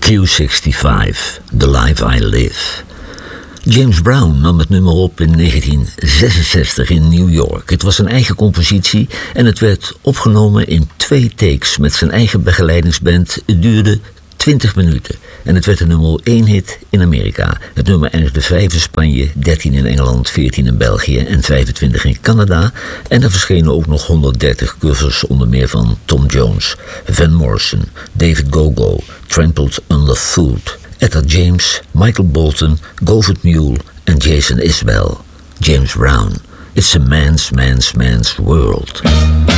Q65, The Life I Live. James Brown nam het nummer op in 1966 in New York. Het was een eigen compositie en het werd opgenomen in 2 takes met zijn eigen begeleidingsband. Het duurde 20 minuten en het werd een nummer 1 hit in Amerika. Het nummer eindigde 5 in Spanje, 13 in Engeland, 14 in België en 25 in Canada. En er verschenen ook nog 130 covers, onder meer van Tom Jones, Van Morrison, David Gogo, Trampled Underfoot, Etta James, Michael Bolton, Govert Mule en Jason Isbell. James Brown, It's a man's world.